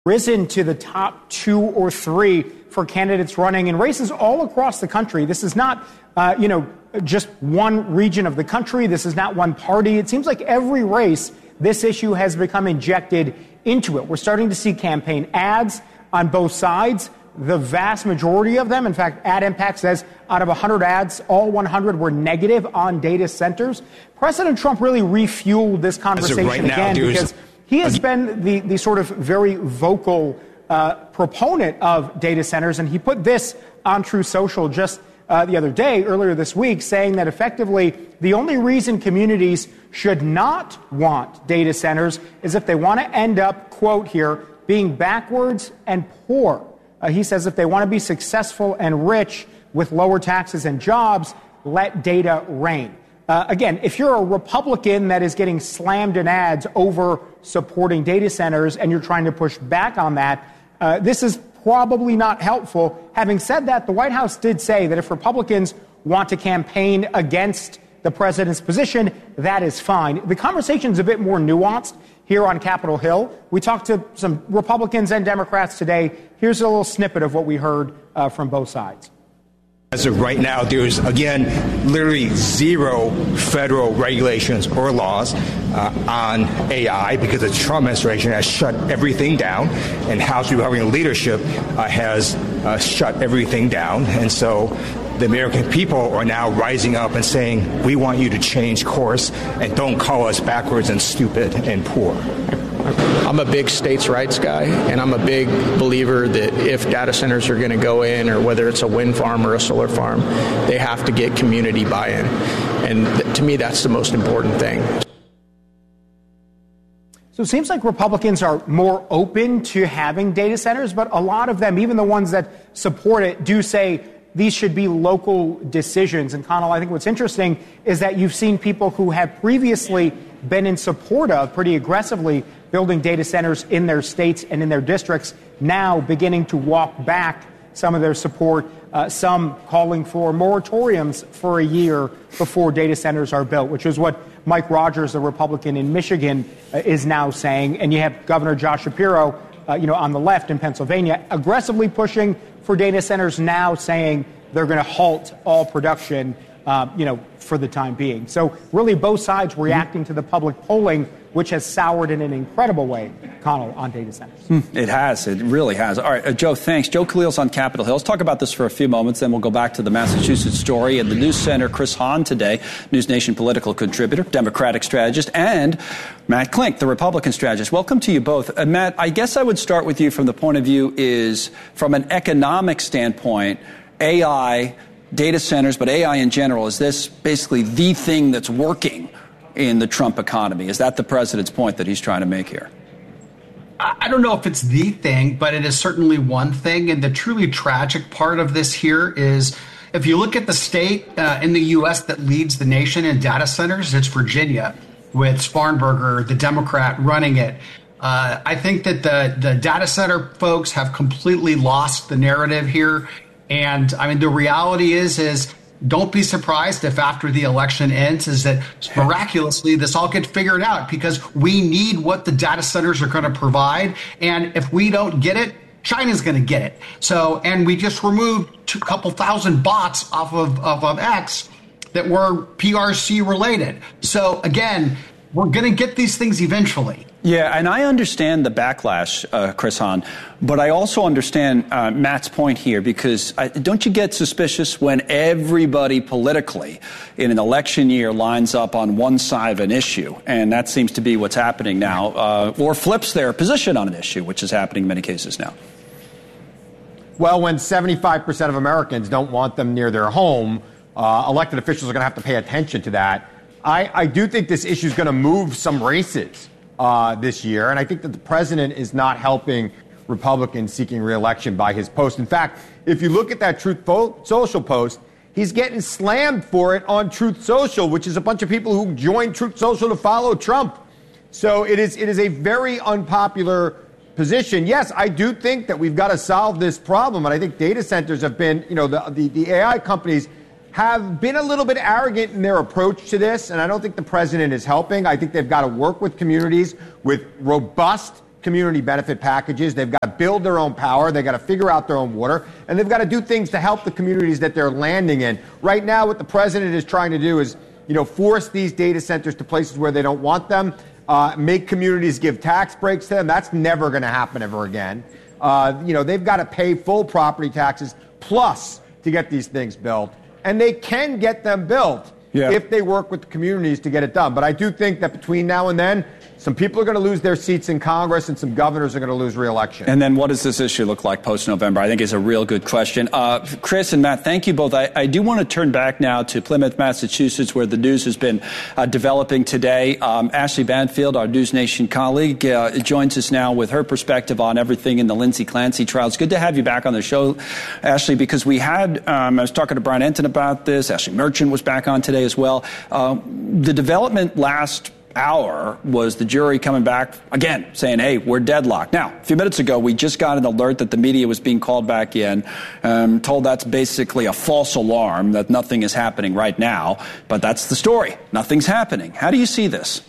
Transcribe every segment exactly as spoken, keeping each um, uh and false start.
risen to the top two or three for candidates running in races all across the country. This is not, uh, you know, just one region of the country. This is not one party. It seems like every race, this issue has become injected into it. We're starting to see campaign ads on both sides. The vast majority of them, in fact, Ad Impact says out of one hundred ads, all one hundred were negative on data centers. President Trump really refueled this conversation right now, again dude, because he has been the, the sort of very vocal uh, proponent of data centers, and he put this on Truth Social just uh, the other day, earlier this week, saying that effectively the only reason communities should not want data centers is if they want to end up, quote here, being backwards and poor. Uh, he says if they want to be successful and rich with lower taxes and jobs, let data reign. Uh, again, if you're a Republican that is getting slammed in ads over supporting data centers and you're trying to push back on that, uh, this is probably not helpful. Having said that, the White House did say that if Republicans want to campaign against the president's position, that is fine. The conversation is a bit more nuanced here on Capitol Hill. We talked to some Republicans and Democrats today. Here's a little snippet of what we heard uh, from both sides. As of right now, there's, again, literally zero federal regulations or laws uh, on A I because the Trump administration has shut everything down, and House Republican leadership uh, has uh, shut everything down. And so the American people are now rising up and saying, we want you to change course and don't call us backwards and stupid and poor. I'm a big states' rights guy, and I'm a big believer that if data centers are going to go in, or whether it's a wind farm or a solar farm, they have to get community buy-in. And th- to me, that's the most important thing. So it seems like Republicans are more open to having data centers, but a lot of them, even the ones that support it, do say these should be local decisions. And Connell, I think what's interesting is that you've seen people who have previously been in support of pretty aggressively building data centers in their states and in their districts now beginning to walk back some of their support, uh, some calling for moratoriums for a year before data centers are built, which is what Mike Rogers, the Republican in Michigan, uh, is now saying. And you have Governor Josh Shapiro, uh, you know, on the left in Pennsylvania, aggressively pushing for data centers, now saying they're going to halt all production, uh, you know, for the time being. So really both sides reacting to the public polling, which has soured in an incredible way, Connell, on data centers. It has. It really has. All right, uh, Joe, thanks. Joe Khalil's on Capitol Hill. Let's talk about this for a few moments, then we'll go back to the Massachusetts story and the News Center. Chris Hahn today, News Nation political contributor, Democratic strategist, and Matt Klink, the Republican strategist. Welcome to you both. Uh, Matt, I guess I would start with you from the point of view is, from an economic standpoint, A I, data centers, but A I in general, is this basically the thing that's working in the Trump economy? Is that the president's point that he's trying to make here? I don't know if it's the thing, but it is certainly one thing. And the truly tragic part of this here is, if you look at the state uh, in the U S that leads the nation in data centers, it's Virginia, with Sparnberger, the Democrat, running it. Uh, I think that the, the data center folks have completely lost the narrative here. And I mean, the reality is, is don't be surprised if after the election ends is that miraculously this all gets figured out, because we need what the data centers are going to provide. And if we don't get it, China's going to get it. So, and we just removed a couple thousand bots off of, of, of X that were P R C related. So again, we're going to get these things eventually. Yeah, and I understand the backlash, uh, Chris Hahn, but I also understand uh, Matt's point here, because I, don't you get suspicious when everybody politically in an election year lines up on one side of an issue, and that seems to be what's happening now, uh, or flips their position on an issue, which is happening in many cases now. Well, when seventy-five percent of Americans don't want them near their home, uh, elected officials are going to have to pay attention to that. I, I do think this issue is going to move some races Uh, this year. And I think that the president is not helping Republicans seeking re-election by his post. In fact, if you look at that Truth Social post, he's getting slammed for it on Truth Social, which is a bunch of people who joined Truth Social to follow Trump. So it is it is a very unpopular position. Yes, I do think that we've got to solve this problem. And I think data centers have been, you know, the, the, the A I companies have been a little bit arrogant in their approach to this, and I don't think the president is helping. I think they've got to work with communities with robust community benefit packages. They've got to build their own power. They've got to figure out their own water. And they've got to do things to help the communities that they're landing in. Right now, what the president is trying to do is, you know, force these data centers to places where they don't want them, uh, make communities give tax breaks to them. That's never going to happen ever again. Uh, you know, they've got to pay full property taxes plus to get these things built. And they can get them built yeah. if they work with the communities to get it done. But I do think that between now and then, some people are going to lose their seats in Congress and some governors are going to lose re-election. And then what does this issue look like post-November? I think is a real good question. Uh, Chris and Matt, thank you both. I, I do want to turn back now to Plymouth, Massachusetts, where the news has been uh, developing today. Um, Ashley Banfield, our News Nation colleague, uh, joins us now with her perspective on everything in the Lindsay Clancy trial. It's good to have you back on the show, Ashley, because we had, um, I was talking to Brian Entin about this. Ashley Merchant was back on today as well. Uh, the development last hour was the jury coming back again saying, hey, we're deadlocked. Now, a few minutes ago, we just got an alert that the media was being called back in, um, told that's basically a false alarm, that nothing is happening right now. But that's the story. Nothing's happening. How do you see this?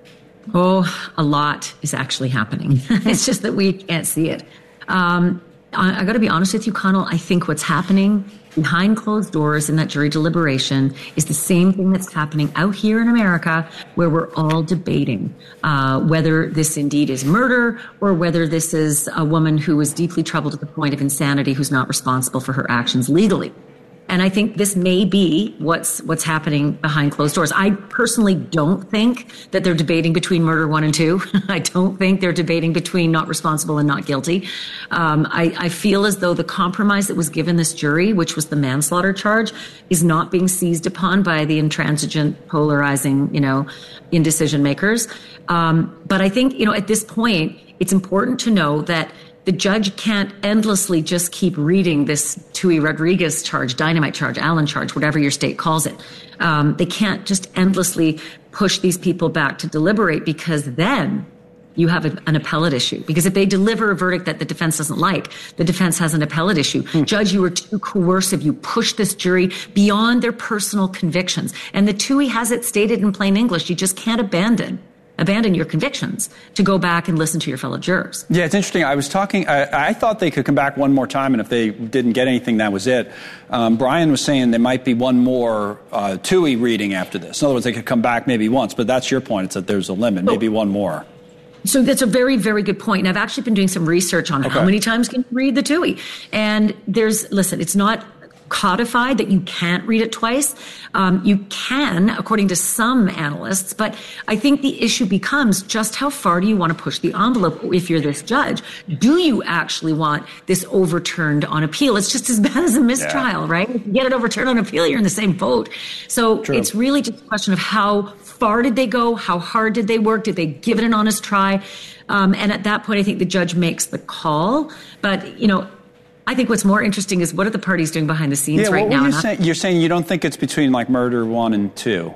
Oh, a lot is actually happening. It's just that we can't see it. Um, I, I got to be honest with you, Connell. I think what's happening behind closed doors in that jury deliberation is the same thing that's happening out here in America, where we're all debating uh, whether this indeed is murder or whether this is a woman who is deeply troubled to the point of insanity, who's not responsible for her actions legally. And I think this may be what's what's happening behind closed doors. I personally don't think that they're debating between murder one and two. I don't think they're debating between not responsible and not guilty. Um, I, I feel as though the compromise that was given this jury, which was the manslaughter charge, is not being seized upon by the intransigent, polarizing, you know, indecision makers. Um, but I think, you know, at this point, it's important to know that the judge can't endlessly just keep reading this Tui Rodriguez charge, dynamite charge, Allen charge, whatever your state calls it. Um, they can't just endlessly push these people back to deliberate, because then you have a, an appellate issue. Because if they deliver a verdict that the defense doesn't like, the defense has an appellate issue. Hmm. Judge, you were too coercive. You pushed this jury beyond their personal convictions. And the Tui has it stated in plain English. You just can't abandon. abandon your convictions to go back and listen to your fellow jurors. Yeah, it's interesting. I was talking, I, I thought they could come back one more time, and if they didn't get anything, that was it. Um, Brian was saying there might be one more uh, Tui reading after this. In other words, they could come back maybe once, but that's your point. It's that there's a limit, maybe oh. one more. So that's a very, very good point. And I've actually been doing some research on okay. how many times can you read the Tui. And there's, listen, it's not codified that you can't read it twice. Um, you can, according to some analysts, but I think the issue becomes just how far do you want to push the envelope if you're this judge? Do you actually want this overturned on appeal? It's just as bad as a mistrial, yeah. right? If you get it overturned on appeal, you're in the same boat. So True. It's really just a question of how far did they go? How hard did they work? Did they give it an honest try? Um, and at that point, I think the judge makes the call. But, you know, I think what's more interesting is what are the parties doing behind the scenes yeah, right what now? Were you saying? You're saying you don't think it's between like murder one and two?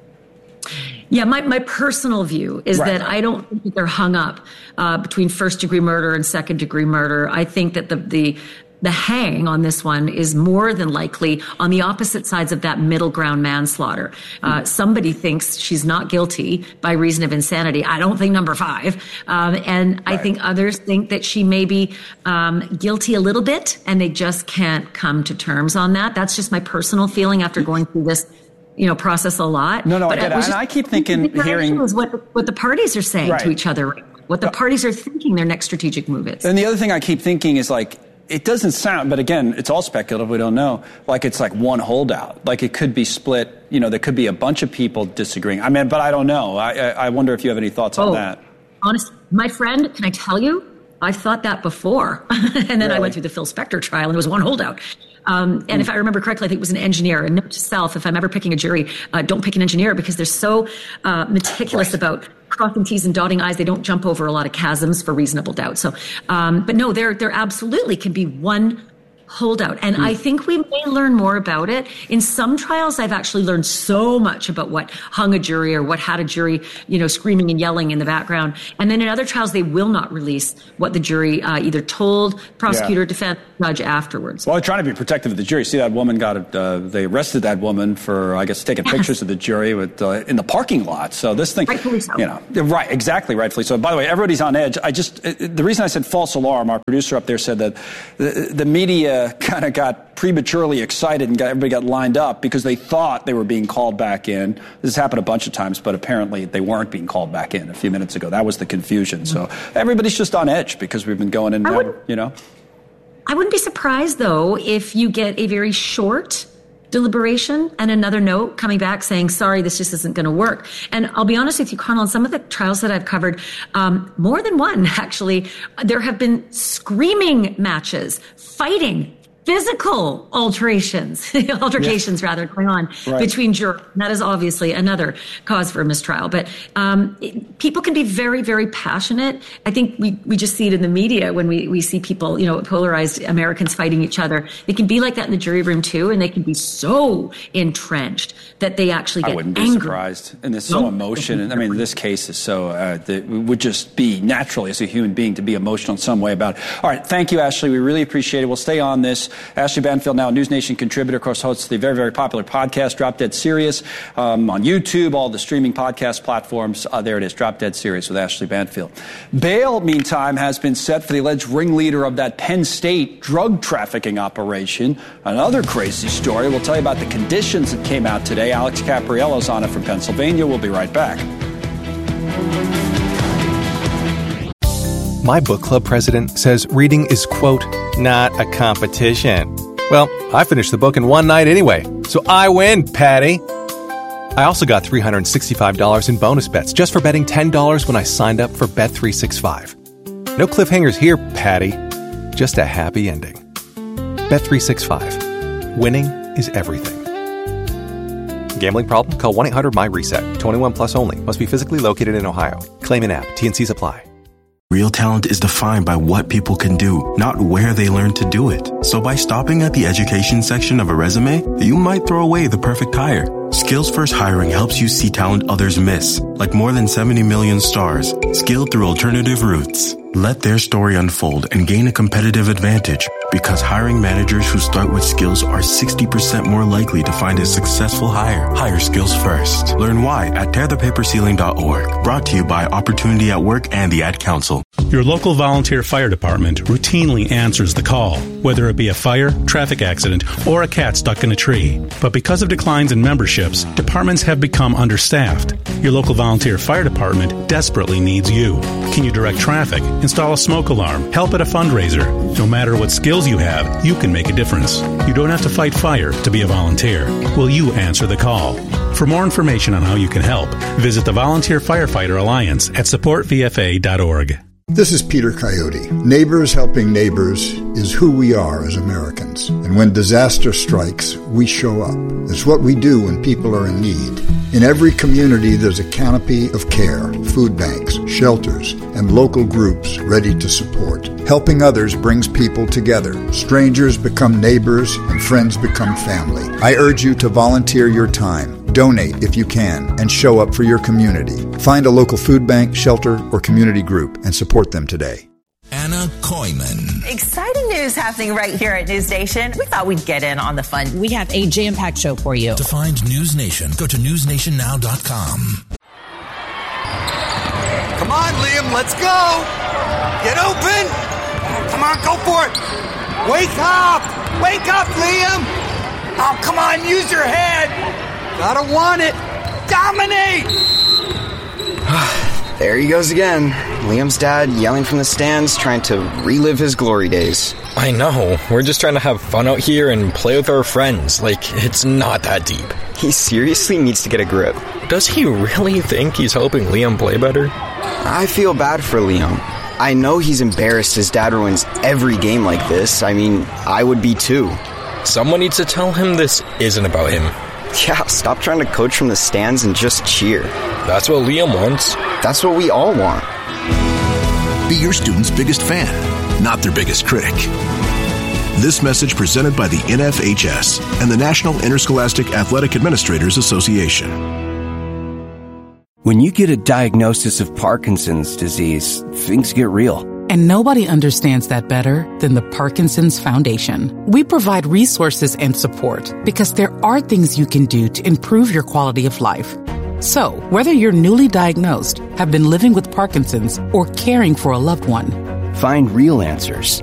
Yeah, my, my personal view is right. that I don't think that they're hung up uh, between first degree murder and second degree murder. I think that the the the hang on this one is more than likely on the opposite sides of that middle ground manslaughter. Uh, somebody thinks she's not guilty by reason of insanity. I don't think number five. Um, and right. I think others think that she may be um, guilty a little bit, and they just can't come to terms on that. That's just my personal feeling after going through this, you know, process a lot. No, no, but I get it. And I keep thinking, hearing is what, what the parties are saying right. to each other, what the parties are thinking their next strategic move is. And the other thing I keep thinking is like, it doesn't sound, but again, it's all speculative. We don't know. Like it's like one holdout. Like it could be split. You know, there could be a bunch of people disagreeing. I mean, but I don't know. I, I, I wonder if you have any thoughts oh, on that. Honestly, my friend, can I tell you? I've thought that before. and then really? I went through the Phil Spector trial, and it was one holdout. Um, and mm. if I remember correctly, I think it was an engineer. And note to self, if I'm ever picking a jury, uh, don't pick an engineer because they're so uh, meticulous right. about crossing T's and dotting I's. They don't jump over a lot of chasms for reasonable doubt. So, um, but no, there there absolutely can be one holdout. And I think we may learn more about it. In some trials, I've actually learned so much about what hung a jury or what had a jury, you know, screaming and yelling in the background. And then in other trials, they will not release what the jury uh, either told, prosecutor, yeah. defense, judge afterwards. Well, they're trying to be protective of the jury. See, that woman got, uh, they arrested that woman for, I guess, taking yes. pictures of the jury with, uh, in the parking lot. So this thing, rightfully so. You know, right, exactly, rightfully so. By the way, everybody's on edge. I just, the reason I said false alarm, our producer up there said that the, the media kind of got prematurely excited and got, everybody got lined up because they thought they were being called back in. This has happened a bunch of times, but apparently they weren't being called back in a few minutes ago. That was the confusion. Mm-hmm. So everybody's just on edge because we've been going in now, you know. I wouldn't be surprised, though, if you get a very short deliberation and another note coming back saying, sorry, this just isn't going to work. And I'll be honest with you, Connell, in some of the trials that I've covered, um, more than one, actually, there have been screaming matches, fighting, physical alterations, altercations yeah. rather, going on right. between jurors. That is obviously another cause for a mistrial. But um, it, people can be very, very passionate. I think we, we just see it in the media when we, we see people, you know, polarized Americans fighting each other. They can be like that in the jury room too, and they can be so entrenched that they actually get angry. I wouldn't angry. be surprised. And there's so no. emotion. And I mean, this case is so, uh, that it would just be naturally as a human being to be emotional in some way about it. All right. Thank you, Ashley. We really appreciate it. We'll stay on this. Ashley Banfield, now a News Nation contributor, of course, hosts the very, very popular podcast, Drop Dead Serious, um, on YouTube, all the streaming podcast platforms. Uh, there it is, Drop Dead Serious with Ashley Banfield. Bail, meantime, has been set for the alleged ringleader of that Penn State drug trafficking operation. Another crazy story. We'll tell you about the conditions that came out today. Alex Capriello's on it from Pennsylvania. We'll be right back. My book club president says reading is, quote, not a competition. Well, I finished the book in one night anyway, so I win, Patty. I also got three hundred sixty-five dollars in bonus bets just for betting ten dollars when I signed up for Bet three sixty-five. No cliffhangers here, Patty. Just a happy ending. Bet three sixty-five. Winning is everything. Gambling problem? Call one eight hundred M Y RESET. twenty-one plus only. Must be physically located in Ohio. Claim in app. T and C's apply. Real talent is defined by what people can do, not where they learn to do it. So by stopping at the education section of a resume, you might throw away the perfect hire. Skills First Hiring helps you see talent others miss, like more than seventy million stars, skilled through alternative routes. Let their story unfold and gain a competitive advantage, because hiring managers who start with skills are sixty percent more likely to find a successful hire. Hire skills first. Learn why at tear the paper ceiling dot org. Brought to you by Opportunity at Work and the Ad Council. Your local volunteer fire department routinely answers the call, whether it be a fire, traffic accident, or a cat stuck in a tree. But because of declines in memberships, departments have become understaffed. Your local volunteer fire department desperately needs you. Can you direct traffic, install a smoke alarm, help at a fundraiser? No matter what skills you have, you can make a difference. You don't have to fight fire to be a volunteer. Will you answer the call? For more information on how you can help, visit the Volunteer Firefighter Alliance at support v f a dot org. This is Peter Coyote. Neighbors helping neighbors is who we are as Americans. And when disaster strikes, we show up. It's what we do when people are in need. In every community, there's a canopy of care, food banks, shelters, and local groups ready to support. Helping others brings people together. Strangers become neighbors, and friends become family. I urge you to volunteer your time. Donate if you can, and show up for your community. Find a local food bank, shelter, or community group and support them today. Anna Koyman. Exciting news happening right here at News Nation. We thought we'd get in on the fun. We have a jam-packed show for you. To find News Nation, go to news nation now dot com. Come on, Liam, let's go. Get open. Come on, go for it. Wake up. Wake up, Liam. Oh, come on, use your head. Gotta want it. Dominate! There he goes again. Liam's dad yelling from the stands, trying to relive his glory days. I know. We're just trying to have fun out here and play with our friends. Like, it's not that deep. He seriously needs to get a grip. Does he really think he's helping Liam play better? I feel bad for Liam. I know he's embarrassed his dad ruins every game like this. I mean, I would be too. Someone needs to tell him this isn't about him. Yeah, stop trying to coach from the stands and just cheer. That's what Liam wants. That's what we all want. Be your student's biggest fan, not their biggest critic. This message presented by the N F H S and the National Interscholastic Athletic Administrators Association. When you get a diagnosis of Parkinson's disease, things get real. And nobody understands that better than the Parkinson's Foundation. We provide resources and support because there are things you can do to improve your quality of life. So, whether you're newly diagnosed, have been living with Parkinson's, or caring for a loved one, find real answers